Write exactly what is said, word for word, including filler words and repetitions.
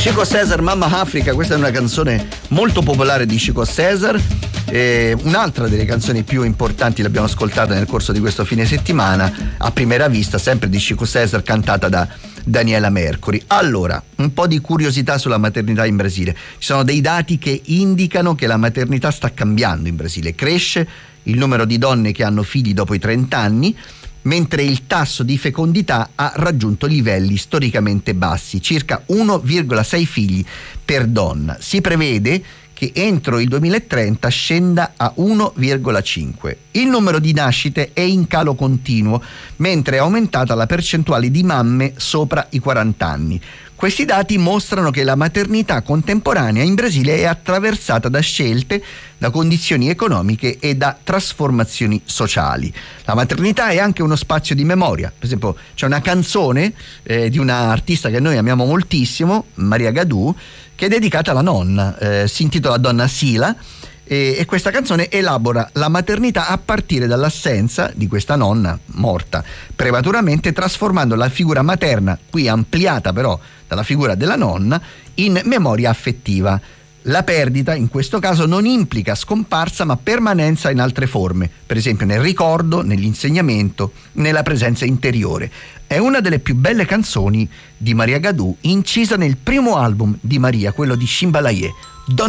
Chico César, Mamma Africa, questa è una canzone molto popolare di Chico César. Eh, un'altra delle canzoni più importanti l'abbiamo ascoltata nel corso di questo fine settimana, A primera vista, sempre di Chico César, cantata da Daniela Mercury. Allora, un po' di curiosità sulla maternità in Brasile. Ci sono dei dati che indicano che la maternità sta cambiando in Brasile. Cresce il numero di donne che hanno figli dopo i trenta anni, mentre il tasso di fecondità ha raggiunto livelli storicamente bassi, circa uno virgola sei figli per donna. Si prevede che entro il duemilatrenta scenda a uno virgola cinque. Il numero di nascite è in calo continuo, mentre è aumentata la percentuale di mamme sopra i quaranta anni. Questi dati mostrano che la maternità contemporanea in Brasile è attraversata da scelte, da condizioni economiche e da trasformazioni sociali. La maternità è anche uno spazio di memoria. Per esempio, c'è una canzone eh, di una artista che noi amiamo moltissimo, Maria Gadù, che è dedicata alla nonna. Eh, si intitola Donna Sila. E questa canzone elabora la maternità a partire dall'assenza di questa nonna morta prematuramente, trasformando la figura materna, qui ampliata però dalla figura della nonna, in memoria affettiva. La perdita in questo caso non implica scomparsa ma permanenza in altre forme, per esempio nel ricordo, nell'insegnamento, nella presenza interiore. È una delle più belle canzoni di Maria Gadù, incisa nel primo album di Maria, quello di Chimbalaye, Donna